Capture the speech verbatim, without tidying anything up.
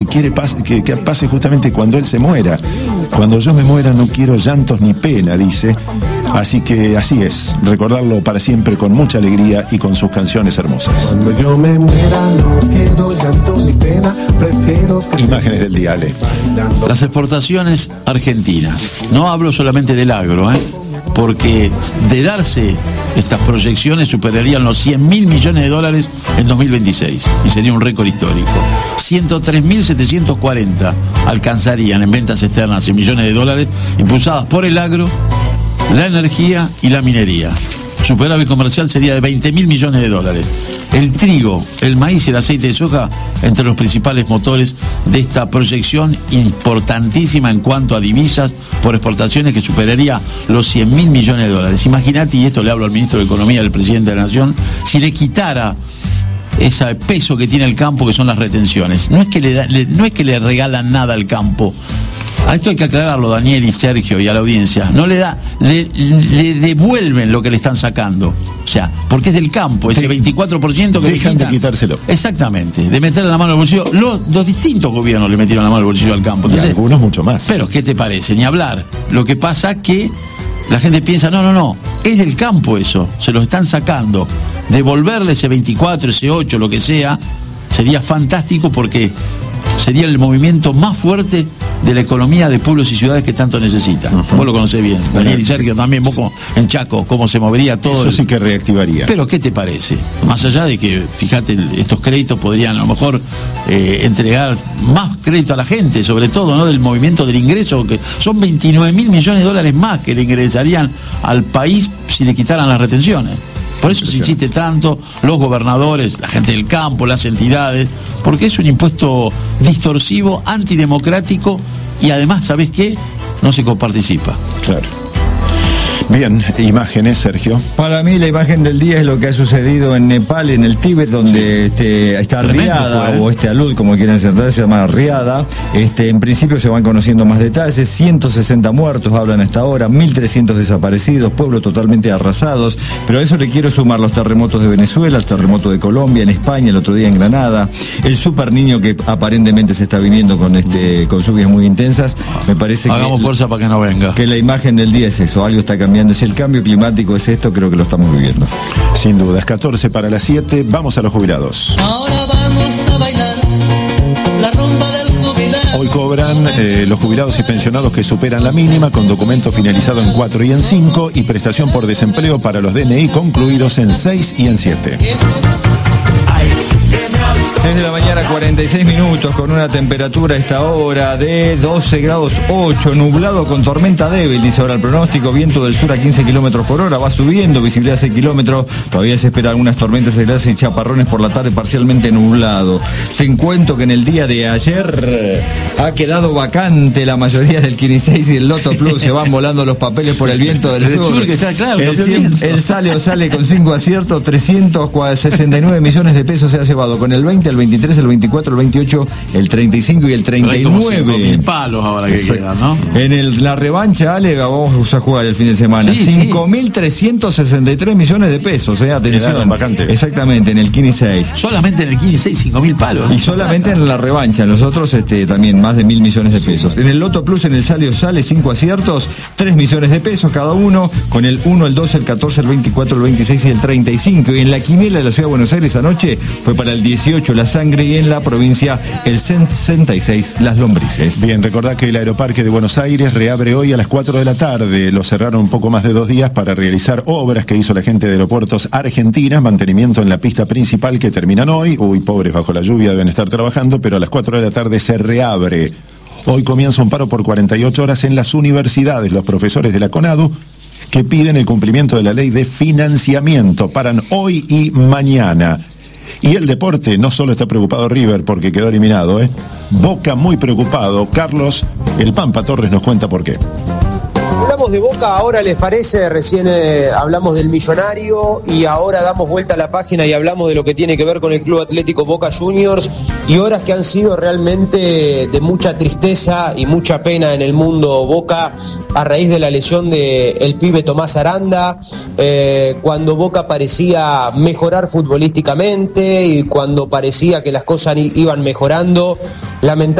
quiere pas- que, que pase justamente cuando él se muera. Cuando yo me muera no quiero llantos ni pena, dice. Así que así es, recordarlo para siempre con mucha alegría y con sus canciones hermosas. Cuando yo me muera no quiero llanto ni pena, prefiero que... Imágenes del día, Ale. Las exportaciones argentinas. No hablo solamente del agro, ¿eh? Porque de darse estas proyecciones superarían los cien mil millones de dólares en dos mil veintiséis y sería un récord histórico. ciento tres mil setecientos cuarenta alcanzarían en ventas externas en millones de dólares impulsadas por el agro, la energía y la minería. Superávit comercial sería de veinte mil millones de dólares. El trigo, el maíz y el aceite de soja entre los principales motores de esta proyección importantísima en cuanto a divisas por exportaciones que superaría los cien mil millones de dólares. Imagínate, y esto le hablo al ministro de Economía, del presidente de la Nación, si le quitara ese peso que tiene el campo, que son las retenciones. No es que le, da, le no es que le regalan nada al campo. A esto hay que aclararlo, Daniel y Sergio, y a la audiencia. No le da, le, le devuelven lo que le están sacando. O sea, porque es del campo, ese veinticuatro por ciento que dejan le quitan, de quitárselo. Exactamente, de meterle la mano al bolsillo. Los, los distintos gobiernos le metieron la mano al bolsillo al campo. Entonces, y algunos mucho más. Pero, ¿qué te parece? Ni hablar. Lo que pasa que la gente piensa, no, no, no, es del campo eso, se lo están sacando. Devolverle ese veinticuatro, ese ocho, lo que sea, sería fantástico porque sería el movimiento más fuerte de la economía de pueblos y ciudades que tanto necesitan. Uh-huh. Vos lo conocés bien, Daniel y Sergio también, vos como, en Chaco, cómo se movería todo. Eso el... sí que reactivaría. Pero, ¿qué te parece? Más allá de que, fíjate, estos créditos podrían a lo mejor eh, entregar más crédito a la gente, sobre todo, ¿no? Del movimiento del ingreso, que son veintinueve mil millones de dólares más que le ingresarían al país si le quitaran las retenciones. Por eso se insiste tanto, los gobernadores, la gente del campo, las entidades, porque es un impuesto distorsivo, antidemocrático y además, ¿sabés qué? No se coparticipa. Claro. Bien, imágenes, Sergio. Para mí la imagen del día es lo que ha sucedido en Nepal, en el Tíbet, donde sí. este, está Tremendo, Riada, fue, ¿eh? o este alud, como quieren ser, se llama Riada. Este, en principio se van conociendo más detalles, ciento sesenta muertos hablan hasta ahora, mil trescientos desaparecidos, pueblos totalmente arrasados, pero a eso le quiero sumar los terremotos de Venezuela, el terremoto de Colombia, en España, el otro día en Granada, el super niño que aparentemente se está viniendo con este con lluvias muy intensas. Me parece Hagamos que, fuerza para que no venga. Que la imagen del día es eso, algo está cambiando. Si el cambio climático es esto, creo que lo estamos viviendo. Sin duda, es catorce para las siete, vamos a los jubilados. Ahora vamos a bailar la rumba del jubilado. Hoy cobran eh, los jubilados y pensionados que superan la mínima con documento finalizado en cuatro y en cinco y prestación por desempleo para los D N I concluidos en seis y en siete. seis de la mañana, cuarenta y seis minutos, con una temperatura a esta hora de doce grados ocho, nublado con tormenta débil, dice ahora el pronóstico, viento del sur a quince kilómetros por hora, va subiendo, visibilidad seis kilómetros, todavía se esperan algunas tormentas aisladas y chaparrones por la tarde, parcialmente nublado. Te encuentro que en el día de ayer ha quedado vacante la mayoría del Kini seis y el Loto Plus, se van volando los papeles por el viento del sur. sur que está claro, el, cien, el sale o sale con cinco aciertos, trescientos sesenta y nueve millones de pesos se ha llevado, con el veinte, el veintitrés, el veinticuatro, el veintiocho, el treinta y cinco y el treinta y nueve. Mil palos ahora que Exacto. quedan, ¿no? En el, la revancha, Ale, vamos a jugar el fin de semana. Sí, cinco mil trescientos sesenta y tres millones de pesos, eh, atención. Vacante. Exactamente, en el Kini seis. Solamente en el Kini seis, cinco mil palos. Y solamente en la revancha, en los otros este, también más de mil millones de pesos. En el Loto Plus, en el sale o sale, cinco aciertos, tres millones de pesos cada uno, con el uno, el doce, el catorce, el veinticuatro, el veintiséis y el treinta y cinco. Y en la quiniela de la Ciudad de Buenos Aires anoche fue para el dieciocho la sangre y en la provincia el sesenta y seis las lombrices. Bien, recordad que el Aeroparque de Buenos Aires reabre hoy a las cuatro de la tarde. Lo cerraron un poco más de dos días para realizar obras que hizo la gente de Aeropuertos Argentinas, mantenimiento en la pista principal que terminan hoy. Uy, pobres, bajo la lluvia deben estar trabajando, pero a las cuatro de la tarde se reabre. Hoy comienza un paro por cuarenta y ocho horas en las universidades. Los profesores de la CONADU que piden el cumplimiento de la ley de financiamiento paran hoy y mañana. Y el deporte, no solo está preocupado River porque quedó eliminado, ¿eh? Boca muy preocupado. Carlos, el Pampa Torres nos cuenta por qué. Hablamos de Boca, ahora les parece, recién eh, hablamos del Millonario y ahora damos vuelta a la página y hablamos de lo que tiene que ver con el Club Atlético Boca Juniors y horas que han sido realmente de mucha tristeza y mucha pena en el mundo Boca a raíz de la lesión de el pibe Tomás Aranda, eh, cuando Boca parecía mejorar futbolísticamente y cuando parecía que las cosas iban mejorando, lamentablemente